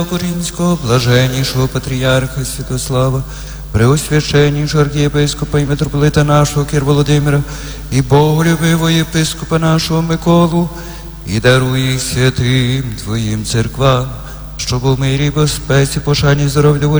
Римського, блаженнішого патріарха Святослава, преосвященнішого архієпископа і митрополита нашого Кир Володимира, і боголюбивого єпископа нашого Миколу, і даруй їх святим Твоїм церквам, щоб у мирі, безпеці, пошані, здоров'я, волі